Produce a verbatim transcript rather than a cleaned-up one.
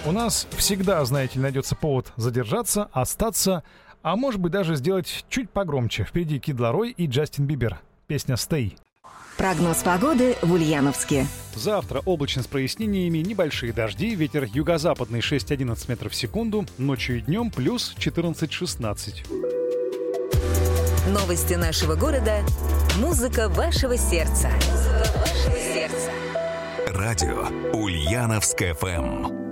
У нас всегда, знаете ли, найдется повод задержаться, остаться, а может быть даже сделать чуть погромче. Впереди Кид Ларой и Джастин Бибер. Песня «Stay». Прогноз погоды в Ульяновске. Завтра облачно с прояснениями, небольшие дожди, ветер юго-западный шесть-одиннадцать метров в секунду, ночью и днем плюс четырнадцать-шестнадцать. Новости нашего города. Музыка вашего сердца. Музыка вашего сердца. Радио Ульяновск эф эм.